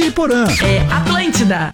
e Porã. É Atlântida.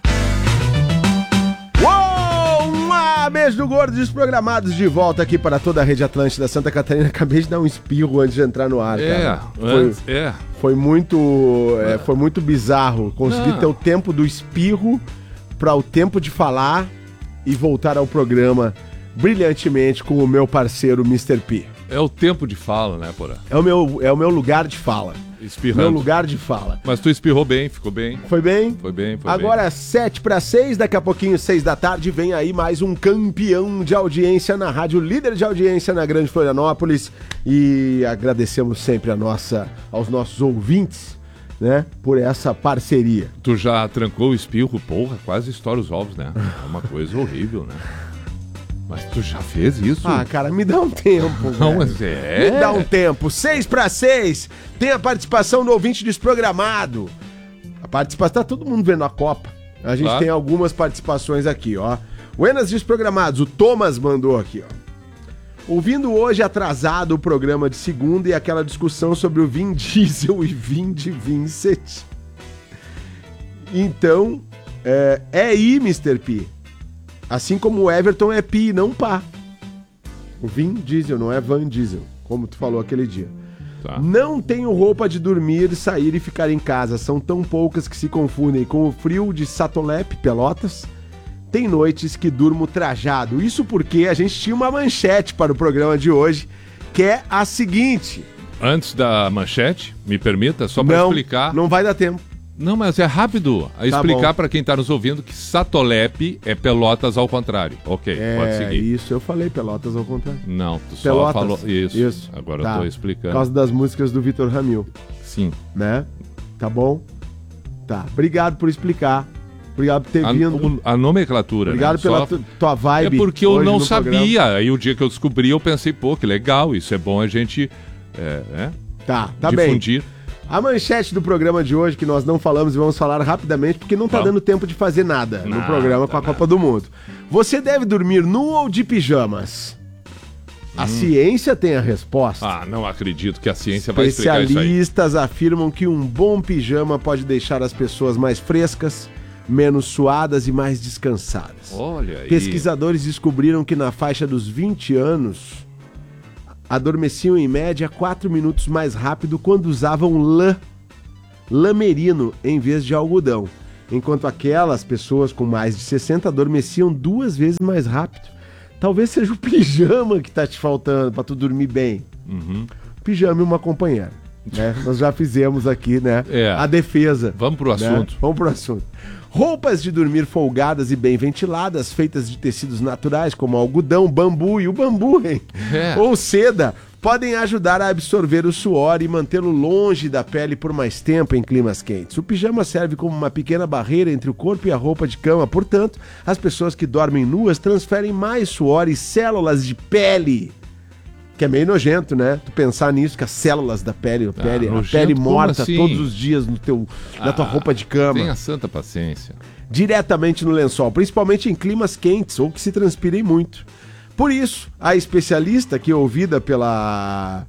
Uou! Beijo do gordo, desprogramados de volta aqui para toda a rede Atlântida Santa Catarina. Acabei de dar um espirro antes de entrar no ar, cara. Foi muito bizarro. Consegui ter o tempo do espirro para o tempo de falar e voltar ao programa brilhantemente com o meu parceiro Mr. P. É o tempo de fala, né, Porã? É o meu lugar de fala. Espirrando. Meu lugar de fala. Mas tu espirrou bem, ficou bem. Foi bem? Foi bem, foi Agora, bem. 7:07, daqui a pouquinho, 6 da tarde, vem aí mais um campeão de audiência na rádio, líder de audiência na Grande Florianópolis. E agradecemos sempre aos nossos ouvintes, né, por essa parceria. Tu já trancou o espirro? Porra, quase estoura os ovos, né? É uma coisa horrível, né? Mas tu já fez isso? Ah, cara, me dá um tempo. Não, velho. mas é. Me dá um tempo. 6:06. Tem a participação do ouvinte desprogramado. A participação, tá todo mundo vendo a Copa. A gente tem algumas participações aqui, ó. Buenas desprogramados. O Thomas mandou aqui, ó. Ouvindo hoje atrasado o programa de segunda e aquela discussão sobre o Vin Diesel e Vin de Vincent. Então, é aí, Mr. P. Assim como o Everton é Pi, não Pá. O Vin Diesel, não é Van Diesel, como tu falou aquele dia. Tá. Não tenho roupa de dormir, sair e ficar em casa. São tão poucas que se confundem com o frio de Satolep, Pelotas. Tem noites que durmo trajado. Isso porque a gente tinha uma manchete para o programa de hoje, que é a seguinte. Antes da manchete, me permita, só para explicar. Não vai dar tempo. Não, mas é rápido a explicar para quem está nos ouvindo que Satolep é Pelotas ao contrário. Ok, pode seguir. Isso, eu falei Pelotas ao contrário. Não, tu Pelotas. só falou isso. Agora eu tô explicando. Por causa das músicas do Vitor Ramil. Sim. Né? Tá bom? Tá. Obrigado por explicar. Obrigado por ter vindo. A nomenclatura. Obrigado pela tua vibe. É porque eu não sabia. Programa. Aí o dia que eu descobri, eu pensei, pô, que legal, isso é bom a gente tá difundir. Bem. A manchete do programa de hoje, que nós não falamos e vamos falar rapidamente, porque não tá dando tempo de fazer nada no programa com a Copa do Mundo. Você deve dormir nu ou de pijamas? A ciência tem a resposta. Ah, não acredito que a ciência vai explicar isso aí. Especialistas afirmam que um bom pijama pode deixar as pessoas mais frescas, menos suadas e mais descansadas. Olha aí. Pesquisadores descobriram que na faixa dos 20 anos... adormeciam em média 4 minutos mais rápido quando usavam lã merino em vez de algodão, enquanto aquelas pessoas com mais de 60 adormeciam 2 vezes mais rápido. Talvez seja o pijama que tá te faltando para tu dormir bem. Pijama e uma companheira, né? Nós já fizemos aqui, né? A defesa. Vamos pro assunto. Né? Vamos pro assunto. Roupas de dormir folgadas e bem ventiladas, feitas de tecidos naturais como algodão, bambu e o bambu, hein? Ou seda, podem ajudar a absorver o suor e mantê-lo longe da pele por mais tempo em climas quentes. O pijama serve como uma pequena barreira entre o corpo e a roupa de cama, portanto, as pessoas que dormem nuas transferem mais suor e células de pele. Que é meio nojento, né? Tu pensar nisso, que as células da pele, a pele morta assim? Todos os dias na tua roupa de cama. Tenha santa paciência. Diretamente no lençol, principalmente em climas quentes ou que se transpirem muito. Por isso, a especialista aqui ouvida pela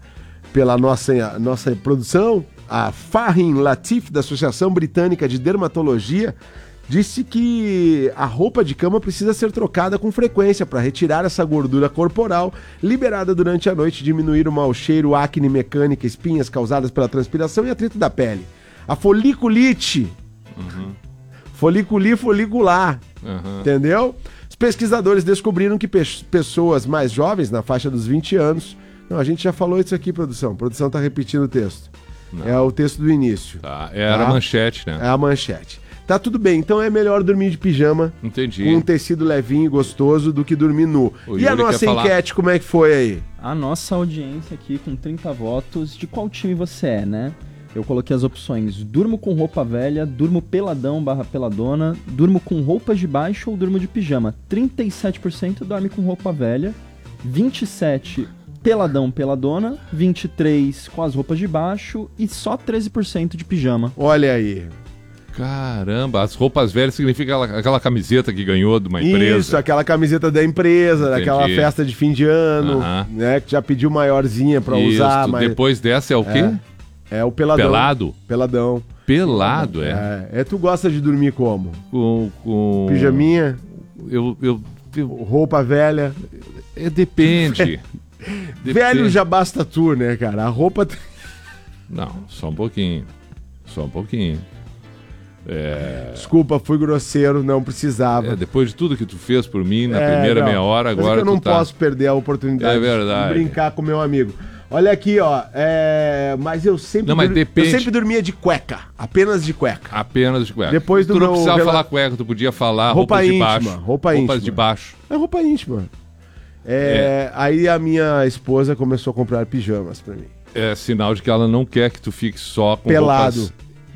nossa produção, a Farhin Latif, da Associação Britânica de Dermatologia, disse que a roupa de cama precisa ser trocada com frequência para retirar essa gordura corporal liberada durante a noite, diminuir o mau cheiro, acne mecânica, espinhas causadas pela transpiração e atrito da pele. A foliculite. Folicular. Entendeu? Os pesquisadores descobriram que pessoas mais jovens, na faixa dos 20 anos... Não, a gente já falou isso aqui, produção. A produção tá repetindo o texto. Não. É o texto do início. Era a manchete, né? É a manchete. Tá tudo bem, então é melhor dormir de pijama. Entendi. Com um tecido levinho e gostoso do que dormir nu. E a nossa enquete, como é que foi aí? A nossa audiência aqui com 30 votos, de qual time você é, né? Eu coloquei as opções: durmo com roupa velha, durmo peladão/peladona, durmo com roupas de baixo ou durmo de pijama. 37% dorme com roupa velha, 27% peladão/peladona, 23% com as roupas de baixo e só 13% de pijama. Olha aí. Caramba, as roupas velhas significa aquela camiseta que ganhou de uma empresa. Isso, aquela camiseta da empresa, daquela festa de fim de ano, né, que já pediu maiorzinha pra usar. Mas... Depois dessa é o quê? É o peladão. Pelado? Peladão. Pelado, é. Tu gosta de dormir como? Com... Pijaminha? Eu Roupa velha? Depende. Velho já basta tu, né, cara? A roupa... Não, só um pouquinho. Desculpa, fui grosseiro, não precisava. Depois de tudo que tu fez por mim na primeira meia hora, agora mas eu não posso perder a oportunidade de brincar com meu amigo. Olha aqui, ó. Mas eu sempre, depende. Eu sempre dormia de cueca. Apenas de cueca. Depois do tu não precisava falar cueca, tu podia falar roupa de baixo. Roupas de baixo. É roupa íntima. Aí a minha esposa começou a comprar pijamas pra mim. É sinal de que ela não quer que tu fique só com pelado.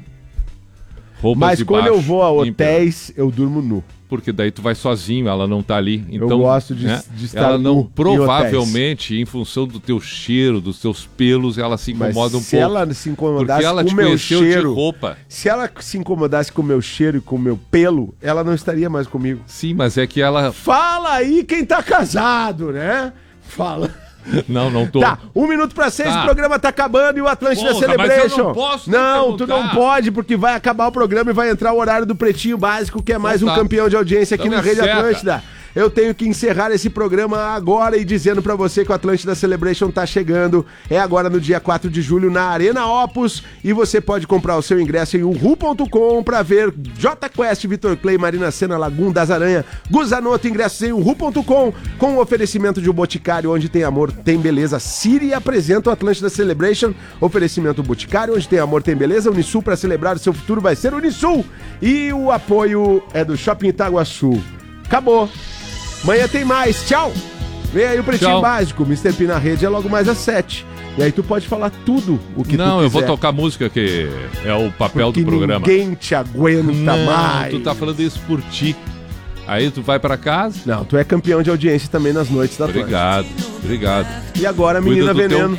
Roupas mas de quando baixo, eu vou a hotéis, eu durmo nu. Porque daí tu vai sozinho, ela não tá ali. Então, eu gosto de estar ela não, nu provavelmente, em função do teu cheiro, dos teus pelos, ela se incomoda um pouco. Se ela se incomodasse ela com o meu cheiro, de roupa. Se ela se incomodasse com o meu cheiro e com o meu pelo, ela não estaria mais comigo. Sim, mas é que ela... Fala aí quem tá casado, né? Fala. Não tô. Tá, 1:06, o programa tá acabando e o Atlântida Celebration. Mas eu não posso tu não pode, porque vai acabar o programa e vai entrar o horário do Pretinho Básico, que é mais um campeão de audiência aqui na Rede Atlântida. Eu tenho que encerrar esse programa agora e dizendo pra você que o Atlântida Celebration tá chegando. É agora no dia 4 de julho na Arena Opus e você pode comprar o seu ingresso em uhu.com pra ver Jota Quest, Vitor Clay, Marina Sena, Lagum das Aranha, Guzanoto, ingressos em uhu.com com o oferecimento de um Boticário, onde tem amor, tem beleza. Siri apresenta o Atlântida Celebration, oferecimento Boticário, onde tem amor, tem beleza. Unisul, pra celebrar o seu futuro vai ser Unisul. E o apoio é do Shopping Itaguaçu. Acabou. Amanhã tem mais. Tchau. Vem aí o Pretinho Básico. Mr. P na rede é logo mais às 7. E aí tu pode falar tudo o que tu quiser. Não, eu vou tocar música que é o papel do programa. Ninguém te aguenta mais. Tu tá falando isso por ti. Aí tu vai pra casa. Não, tu é campeão de audiência também nas noites da Obrigado. E agora, Menina Veneno.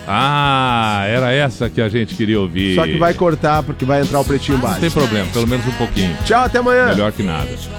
Era essa que a gente queria ouvir. Só que vai cortar porque vai entrar o Pretinho Básico. Não tem problema, pelo menos um pouquinho. Tchau, até amanhã. Melhor que nada.